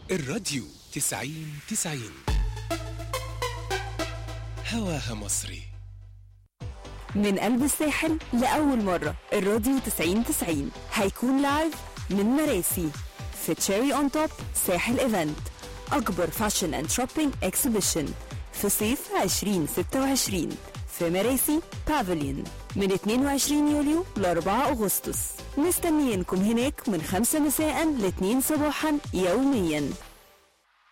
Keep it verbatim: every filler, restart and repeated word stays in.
الراديو تسعين تسعين هواها مصري. من قلب الساحل لأول مرة الراديو تسعين تسعين هيكون لايف من مراسي في تشيري اون توب ساحل ايفنت، أكبر فاشن اند شوبينج اكسبيشن في صيف عشرين ستة وعشرين في مراسي بافليون من اثنين وعشرين يوليو ل أربعة أغسطس. مستنيينكم هناك من خمسة مساء ل اتنين صباحا يوميا.